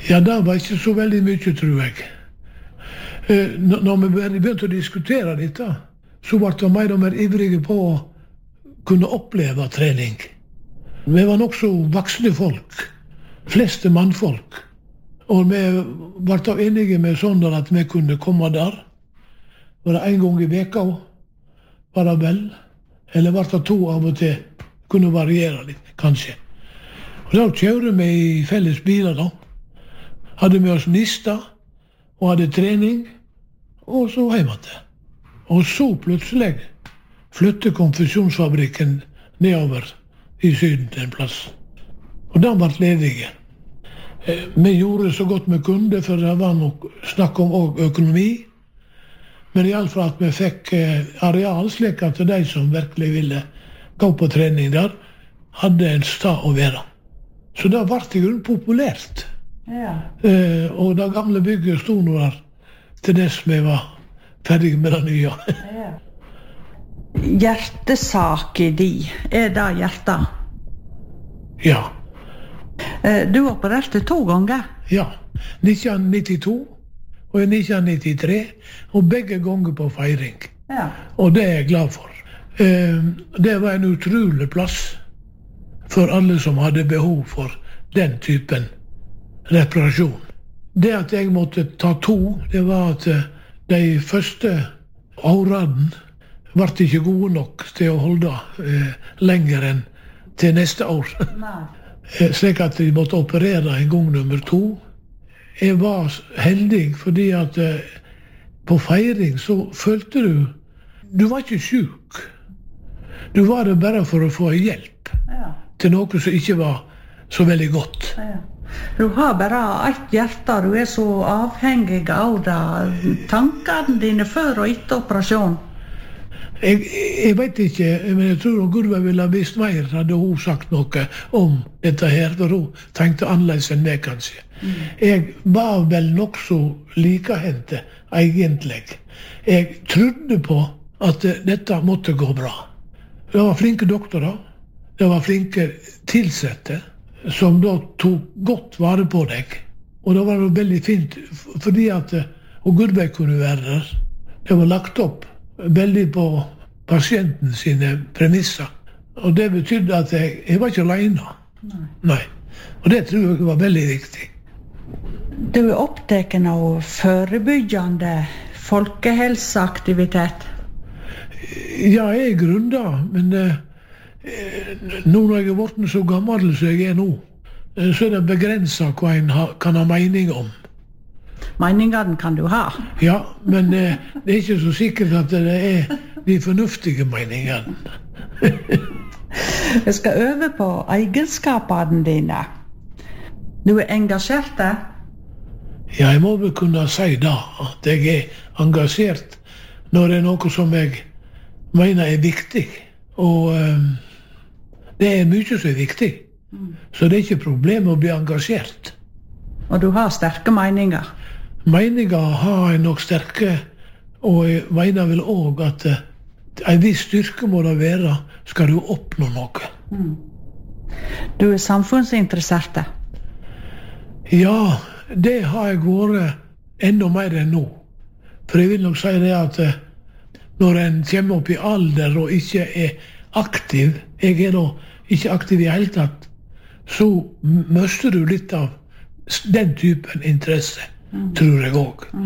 Ja, det var ikke så veldig mye, tror jeg. Når vi begynte å diskutere dette, så ble vi mer og mer ivrige på å kunne oppleve trening. Vi var nok så voksne folk, fleste mannfolk. Og vi ble enige med sånn at vi kunne komme der. Var det en gang i veka, var det vel? Eller var det 2 av og til? Kunne variere litt, kanskje. Og da kjører vi i felles biler da. Hadde med oss nista, og hadde trening, og så hjemme til. Og så plutselig flyttet konfesjonsfabrikken nedover i Syden til en plass. Og den ble ledige. Vi gjorde så godt vi kunne, for det var nok snakk om også økonomi. Men i alle fall at vi fikk areal, slik at de som virkelig ville gå på trening der, hadde en sted å være. Så det ble i grunnen populært. Ja. Og det gamle bygget stod nå der til dess vi var ferdige med det nye. Ja. Hjertesaken din, det hjertet? Ja. Du opererte 2 ganger? Ja. 1992 og 1993, og begge ganger på feiring. Ja. Og det er jeg glad for. Det var en utrolig plass for alle som hadde behov for den typen reparasjon. Det at jeg måtte ta 2, det var at de første årene ble ikke gode nok til å holde lenger enn til neste år. Nei. Slik at de måtte operere en gang nummer 2. Jeg var heldig fordi at på feiring så følte du var ikke syk. Du var det bare for å få hjelp til noe som ikke var så veldig godt. Ja. Du har bare ett hjerte, du er så avhengig av det. Tankene dine før og etter operasjon? Jeg vet ikke, men jeg tror Gud ville ha visst mer, hadde hun sagt noe om dette her, for hun tenkte annerledes enn meg, kanskje. Jeg var vel nok så likehendte, egentlig. Jeg trodde på at dette måtte gå bra. Det var flinke doktorer, det var flinke tilsette, som da tok godt vare på deg. Og det var veldig fint, fordi at Gudveig kunne være der. Det var lagt opp veldig på pasienten sine premisser. Og det betydde at jeg var ikke alene. Nei. Og det tror jeg var veldig viktig. Du er opptatt av forebyggende folkehelseaktivitet? Ja, jeg er grunner, men nå når jeg er blitt så gammel som jeg er nå, så er det begrenset hva en kan ha mening om. Meningene kan du ha. Ja, men det er ikke så sikkert at det er de fornuftige meningene. Jeg skal øve på egenskapene dine. Du er engasjert? Ja, jeg må vel kunne si da, at jeg er engasjert når det er noe som jeg mener er viktig. Og det er mye som er viktig. Så det er ikke problem å bli engasjert. Og du har sterke meninger? Meninger har jeg nok sterke, og jeg mener vel også at en viss styrke må det være, skal du oppnå noe. Du er samfunnsinteressert? Ja, det har jeg vært enda mer enn nå. For jeg vil nok si det at når en kommer opp i alder og ikke er aktiv, jeg er da ikke aktiv i hele tatt, så mister du litt av den typen interesse, tror jeg også.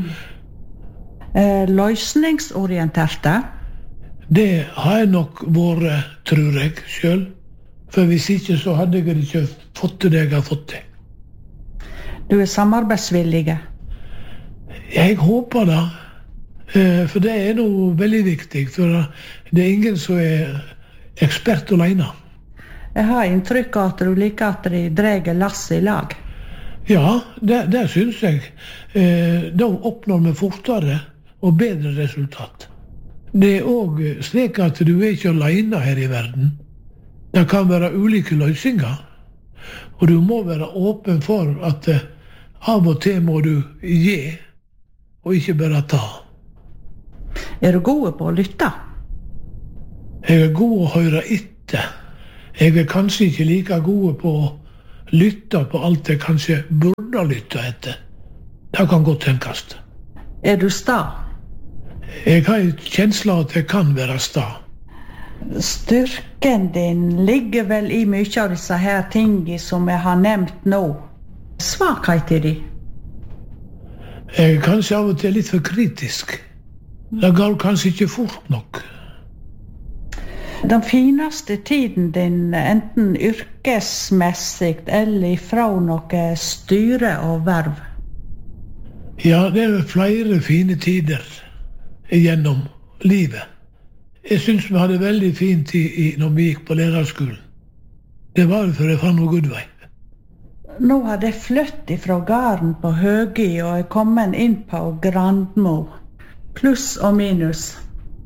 Løsningsorienterte? Det har jeg nok vært, tror jeg, selv. For hvis ikke, så hadde jeg ikke fått det jeg har fått det. Du er samarbeidsvillig? Jeg håper det. For det er noe veldig viktig. For det er ingen som er ekspert alene. Jeg har inntrykk av at du liker at de drar lasset i lag. Ja, det synes jeg. Da oppnår vi fortere og bedre resultat. Det er også slik at du er ikke alene her i verden. Det kan være ulike løsninger. Og du må være åpen for at av og til må du gi, og ikke bare ta. Er du god på å lytte? Jeg er god å høre etter. Jeg er kanskje ikke like god på å lytte på alt jeg kanskje burde lytte etter. Det kan godt tenkes. Du sta? Jeg har en kjensle av at jeg kan være sta. Styrken din ligger vel i mye av disse her tingene som jeg har nevnt nå. Svakheter de? Jeg er kanskje av og til litt for kritisk. Det går kanskje ikke fort nok. Den fineste tiden din, enten yrkesmessig eller fra noe styre og verv? Ja, det er flere fine tider gjennom livet. Jeg synes vi hadde veldig fin tid når vi gikk på lærerskolen. Det var det for jeg fant noe god vei. Nå har jeg flyttet fra gården på Høgi og er kommet inn på Grandmo. Pluss og minus.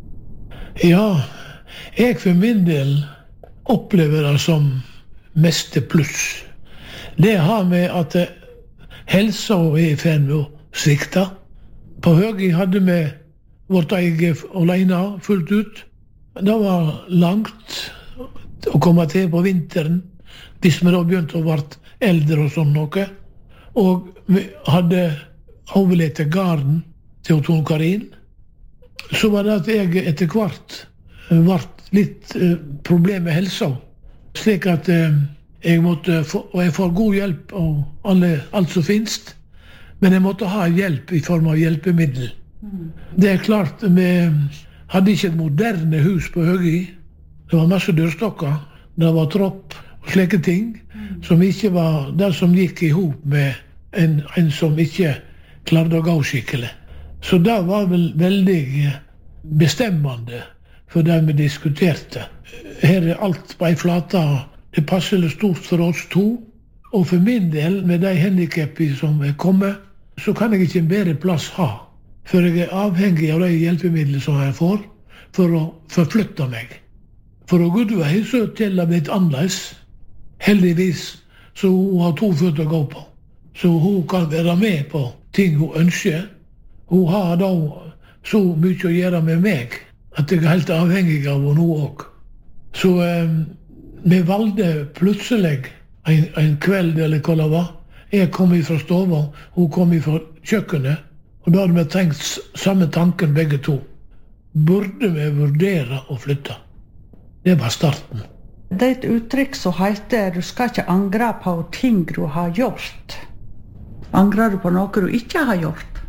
Ja, jeg for min del opplever det som meste pluss. Det har med at helsa er i ferd med å svikte. På Høgi hadde vi vårt eget alene fullt ut. Det var langt å komme til på vinteren, hvis vi da begynte å være eldre og sånn noe. Og vi hadde overlett garden til Tone Karin. Så var det at jeg etter hvert ble litt problem med helsa. Slik at jeg måtte få, og jeg får god hjelp av alt som finnes, men jeg måtte ha hjelp i form av hjelpemiddel. Det er klart, vi hadde ikke et moderne hus på Høgi. Det var masse dørstokker, det var tropp og slike ting, som ikke var det som gikk i hop med en som ikke klarte å gå skikkelig. Så det var vel veldig bestemmende for det vi diskuterte. Her er alt på en flate. Det passer stort for oss to. Og for min del, med de handicapene som er kommet, så kan jeg ikke en bedre plass ha. For jeg er avhengig av de hjelpemidlene som jeg får, for å forflytte meg. For å Gudvei så til det blitt annerledes. Heldigvis så hun har 2 føtter å gå på. Så hun kan være med på ting hun ønsker. Hun har da så mye å gjøre med meg, at jeg er helt avhengig av henne også. Så vi valgte plutselig en kveld, eller hva det var. Jeg kom fra stova, hun kom fra kjøkkenet, og da hadde vi tenkt samme tanken begge to. Burde vi vurdere å flytte? Det var starten. Det er et uttrykk som heter du skal ikke angre på ting du har gjort. Angrer du på noe du ikke har gjort?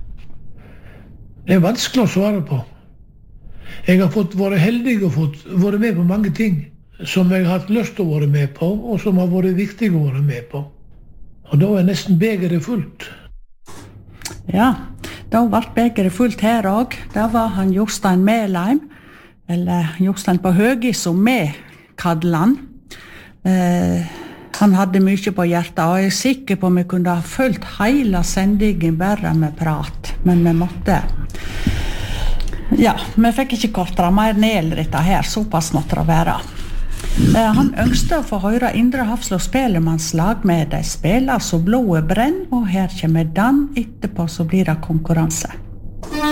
Det er vanskelig å svare på. Jeg har vært heldig og vært med på mange ting som jeg har hatt lyst til å være med på, og som har vært viktig å være med på. Og da er nesten begeret fullt. Ja, da ble begeret fullt her også. Da var han Jostein Melheim, eller Jostein på Høgi, som vi kaller han. Han hadde mye på hjertet, og jeg er sikker på om vi kunne ha fulgt hele sendingen bare med prat. Men vi måtte... Ja, vi fikk ikke kortere mer ned dette her, såpass måtte det være. Han ønsket å få høre Indre Hafslå Spelemannslag med de spiller så blodet brenn, og her kommer den etterpå så blir det konkurranse.